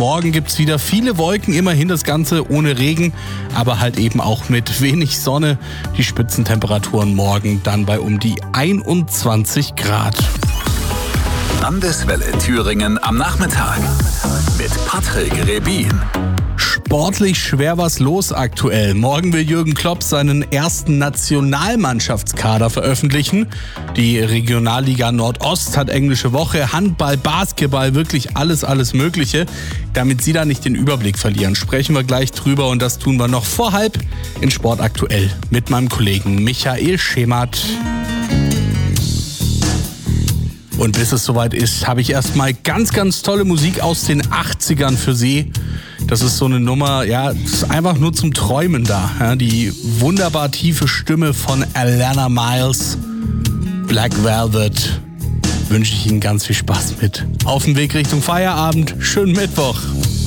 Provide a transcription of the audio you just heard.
morgen gibt es wieder viele Wolken, immerhin das Ganze ohne Regen, aber halt eben auch mit wenig Sonne. Die Spitzentemperaturen morgen dann bei um die 21 Grad. Landeswelle Thüringen am Nachmittag mit Patrick Rebin. Sportlich schwer was los aktuell. Morgen will Jürgen Klopp seinen ersten Nationalmannschaftskader veröffentlichen. Die Regionalliga Nordost hat englische Woche, Handball, Basketball, wirklich alles Mögliche. Damit Sie da nicht den Überblick verlieren, sprechen wir gleich drüber und das tun wir noch vor halb in Sport aktuell mit meinem Kollegen Michael Schemert. Und bis es soweit ist, habe ich erstmal ganz tolle Musik aus den 80ern für Sie. Das ist so eine Nummer, ja, das ist einfach nur zum Träumen da. Ja, die wunderbar tiefe Stimme von Alana Miles, Black Velvet, wünsche ich Ihnen ganz viel Spaß mit. Auf dem Weg Richtung Feierabend, schönen Mittwoch.